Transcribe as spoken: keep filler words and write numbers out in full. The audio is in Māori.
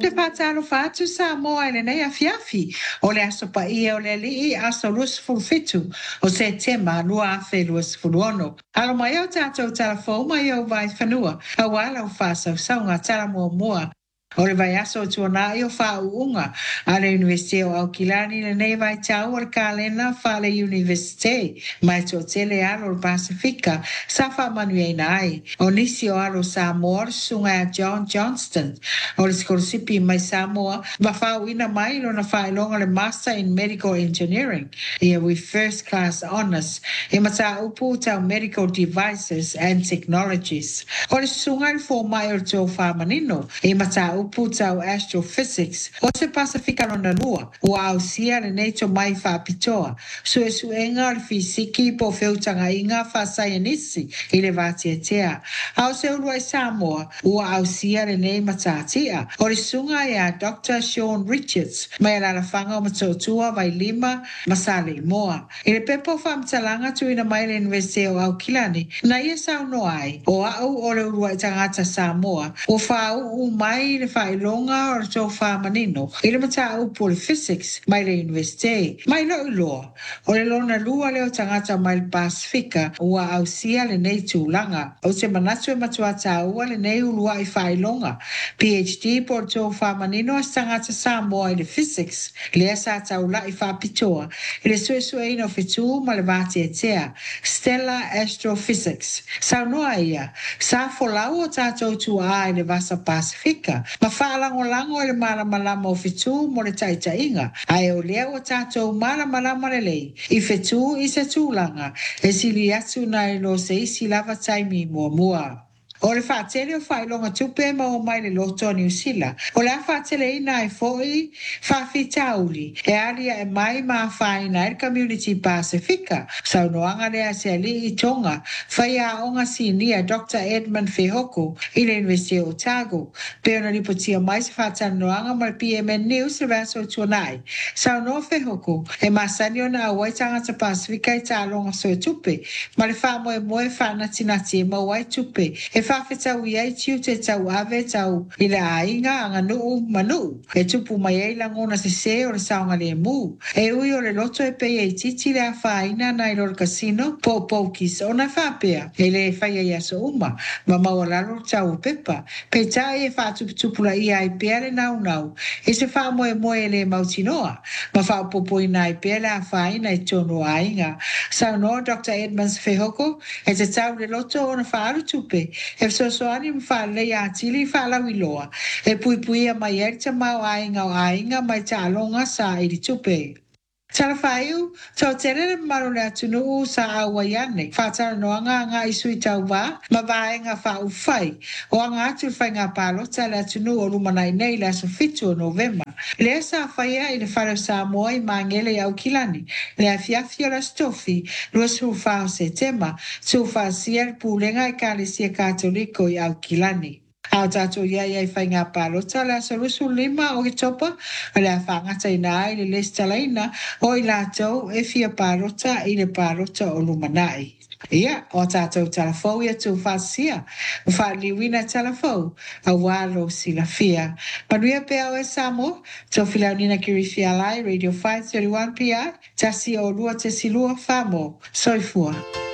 te whātalo whātu sa moa ele nei a fiafi. O le aso pa ia o le li aso lus fulfitu o se tema lua afe lus fuluono. Alo mai au tātou talafo mai au vai whanua. A wala o whāsau saunga tala mua mua. O le vai aso tuana i o whāuunga a le University o Aukilani le nei vai tau o le kālena wha le University mai tō tele alo le Pasifika sa wha manu e nai. O nisi o alo Samoa sunga a John Johnston o le skolosipi mai Samoa ma whauina mai lo na whailonga le Master in Medical Engineering ia with first class honours e mata upu tau Medical Devices and Technologies. O le sunga le fō mai o tō whamanino e mata upu tau Astrophysics o se Pasifika lona lua o au sia le neito mai whapitoa su e suenga le fisiki po whiutanga inga wha sayanisi i le vati e tea. Au se ulua i Samoa o au sia le nei matatia o le sunga ia Doctor Sean Richards mai la fanga o matotua vai lima masale moa. I le pepo whamtalanga tu ina mai le University o Aukilani na ia sau no ai o au o le ulua i tangata Samoa o whau u mai le whailonga o le tō whamanino i le mata upu le physics mai le University mai lo iloa o le lona lua leo tangata mai le Pasifika ua au sia le nei tūlanga o se manatu e matua tāua le nei ulua i whailonga PhD po le tō whamanino as tangata Samoa i le physics le asa taula i whapitoa i le sue sue ino fitu ma le vati e tea Stellar Astrophysics sau noa ia sa folau o tātou tua a i le vasa Pasifika ma whaalango lango i le mara malama o fitu mo le taita inga ai o lea o tātou mara malama le lei i fitu i se tūlanga e sili atu na i lo se isi lava taimi mua mua. O le whaatele o whailonga tupe ma o mai le loto New Zealand. O le whaatele ina e foi whawhi tauli. E alia e mai ma whaina e Community Pasifika. Sau noanga lea se ali i tonga. Whai a onga sinia Doctor Edmund Fehoko i le University o Otago. Peo na ripotia mai se whaatana noanga ma le P M N News le vaso tuanai. Sau no Fehoko e masani o na waitanga ta Pasifika i tālonga soe tupe. Ma le wha moe moe whana tinati e ma wai tupe. E whawhetau i ai tiu te tau ave tau i le ainga anga nuu manu. E tupu mai ei langona se se o le saonga le mu. E ui o le loto e pei e titi le a whaina na i lor casino po poukis o na whapea. E le whaia i aso uma. Ma maua lalo tau pepa. Pe tai e whatuputupula i ai pea le nau nau. E se wha moe moe le mautinoa. Ma wha popo i nai pea le a whaina i tono ainga. Sau no Doctor Edmonds Fehoko e te tau le loto o na whaaru tupe. E so so ani mfa le ya tili fa la wiloa e pui pui a mai erta mau ainga o ainga mai talonga sa i tupe. Tala whaiu, tau tere maru le atunu u sa awaiane. Whatara noanga ngā isui tau wā, ma vāenga whau whai. O anga atu whai ngā pālota le atunu o lumanai nei le aso fitu o Novemba. Le sa whaia i le whare Samoa i mangele au kilani. Le a fiafi o la stofi, lua su whao se tema, su wha sier pūlenga i kālesia kātoliko i au kilani. Au tātou ia ia i whai ngā pālota le aso rusu lima o ki topa, le a whangata i nā i le lestalaina o i lātou e fia pālota i le pālota o lumanai. Ia, o tātou talafou ia tū whasia, whaaliwina talafou, a wālo sila fia. Manuia pea o e Samo, tō whilaunina ki rifia lai, Radio five thirty-one P R, tasi o lua te silua whamo, soifua.